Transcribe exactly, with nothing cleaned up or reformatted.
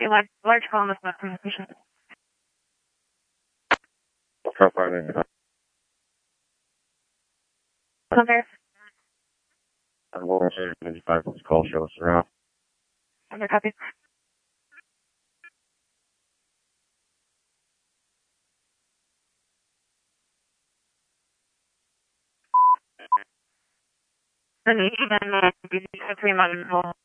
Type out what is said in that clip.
copy. Large, large column of smoke from the patient. How far are they? Clear. I'm going to fifty-five. Let's call show us around. Under copy. Then even uh, three months old.